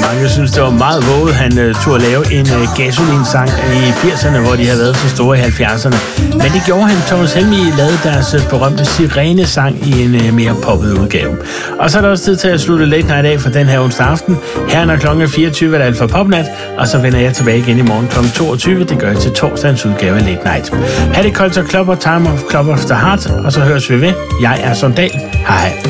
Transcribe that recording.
mange synes, det var meget våget, han turde lave en Gasolin-sang i 80'erne, hvor de havde været så store i 70'erne. Men det gjorde han. Thomas Helmig lavede deres berømte Sirene-sang i en mere poppet udgave. Og så er der også tid til at slutte Late Night af for den her onsdag aften. Her når klokken 24 er det Alfa Popnat, og så vender jeg tilbage igen i morgen kl. 22. Det gør jeg til torsdagens udgave af Late Night. Ha' det koldt og klopper, Time of Club of the Heart, og så høres vi ved. Jeg er Sondal. Hej.